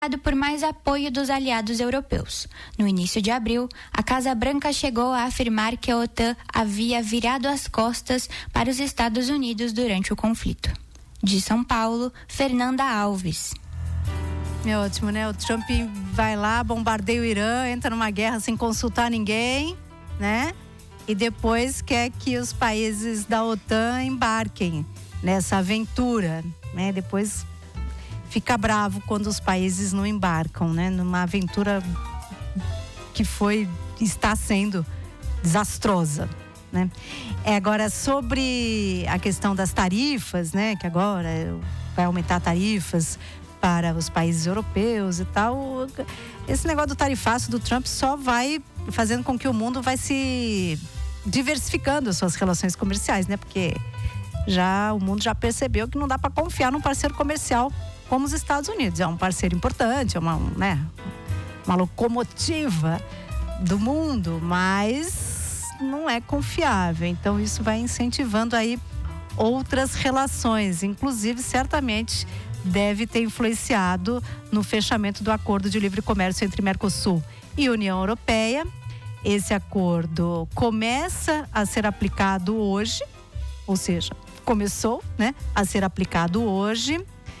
por mais apoio dos aliados europeus. No início de abril, a Casa Branca chegou a afirmar que a OTAN havia virado as costas para os Estados Unidos durante o conflito. De São Paulo, Fernanda Alves. É ótimo, né? O Trump vai lá, bombardeia o Irã, entra numa guerra sem consultar ninguém, né? E depois quer que os países da OTAN embarquem nessa aventura, né? Depois fica bravo quando os países não embarcam, né? Numa aventura que está sendo desastrosa, né? Agora, sobre a questão das tarifas, né? Que agora vai aumentar tarifas para os países europeus e tal. Esse negócio do tarifaço do Trump só vai fazendo com que o mundo vai se diversificando as suas relações comerciais, né? Porque o mundo já percebeu que não dá para confiar num parceiro comercial como os Estados Unidos. É um parceiro importante, é uma locomotiva do mundo, mas não é confiável. Então isso vai incentivando aí outras relações, inclusive certamente deve ter influenciado no fechamento do acordo de livre comércio entre Mercosul e União Europeia. Esse acordo começa a ser aplicado hoje, ou seja, começou, né, a ser aplicado hoje.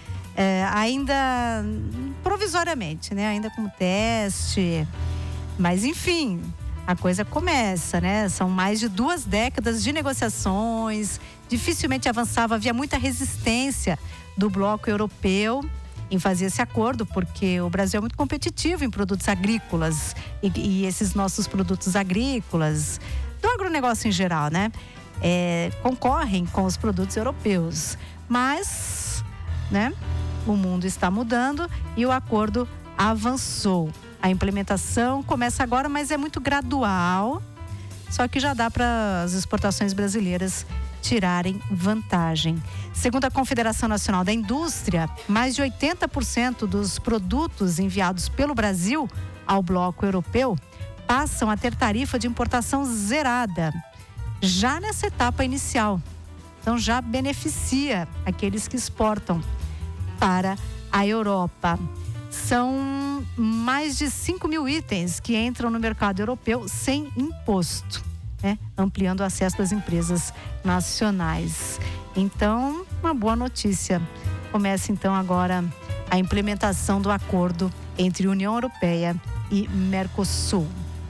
Ainda provisoriamente, né? Ainda como teste, mas enfim, a coisa começa, né? São mais de 2 décadas de negociações, dificilmente avançava, havia muita resistência do bloco europeu em fazer esse acordo, porque o Brasil é muito competitivo em produtos agrícolas e esses nossos produtos agrícolas, do agronegócio em geral, né? Concorrem com os produtos europeus, mas, né? O mundo está mudando e o acordo avançou. A implementação começa agora, mas é muito gradual. Só que já dá para as exportações brasileiras tirarem vantagem. Segundo a Confederação Nacional da Indústria, mais de 80% dos produtos enviados pelo Brasil ao bloco europeu passam a ter tarifa de importação zerada, já nessa etapa inicial. Então já beneficia aqueles que exportam para a Europa. São mais de 5 mil itens que entram no mercado europeu sem imposto, né? Ampliando o acesso das empresas nacionais. Então, uma boa notícia. Começa então agora a implementação do acordo entre União Europeia e Mercosul.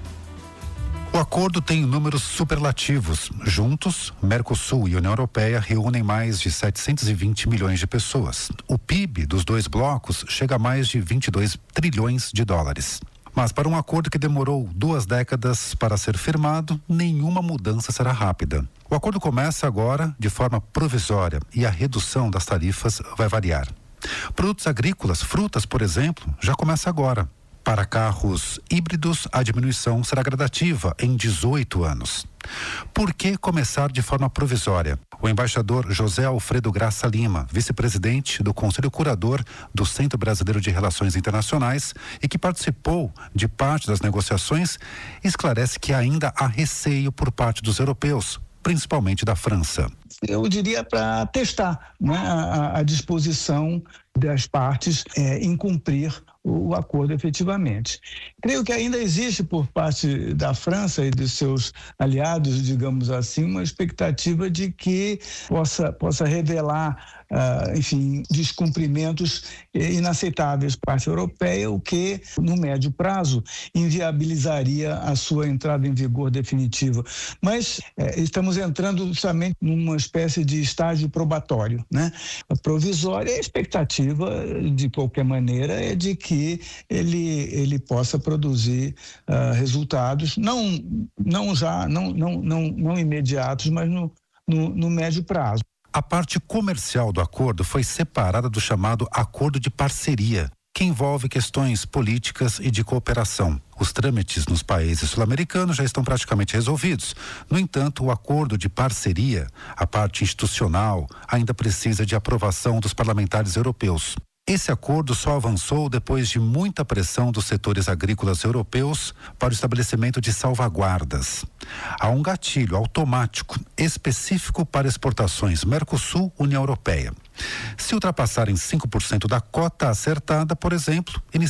O acordo tem números superlativos. Juntos, Mercosul e União Europeia reúnem mais de 720 milhões de pessoas. O PIB dos dois blocos chega a mais de 22 trilhões de dólares. Mas para um acordo que demorou 2 décadas para ser firmado, nenhuma mudança será rápida. O acordo começa agora de forma provisória e a redução das tarifas vai variar. Produtos agrícolas, frutas, por exemplo, já começa agora. Para carros híbridos, a diminuição será gradativa em 18 anos. Por que começar de forma provisória? O embaixador José Alfredo Graça Lima, vice-presidente do Conselho Curador do Centro Brasileiro de Relações Internacionais e que participou de parte das negociações, esclarece que ainda há receio por parte dos europeus, principalmente da França. Eu diria para testar, né, a disposição das partes em cumprir o acordo efetivamente. Creio que ainda existe por parte da França e dos seus aliados, digamos assim, uma expectativa de que possa revelar, enfim, descumprimentos inaceitáveis por parte europeia, o que, no médio prazo, inviabilizaria a sua entrada em vigor definitiva. Mas estamos entrando justamente numa espécie de estágio probatório, né? A provisória, a expectativa, de qualquer maneira, é de que ele possa produzir resultados, não imediatos, mas no médio prazo. A parte comercial do acordo foi separada do chamado acordo de parceria, que envolve questões políticas e de cooperação. Os trâmites nos países sul-americanos já estão praticamente resolvidos. No entanto, o acordo de parceria, a parte institucional, ainda precisa de aprovação dos parlamentares europeus. Esse acordo só avançou depois de muita pressão dos setores agrícolas europeus para o estabelecimento de salvaguardas. Há um gatilho automático específico para exportações Mercosul-União Europeia. Se ultrapassarem 5% da cota acertada, por exemplo,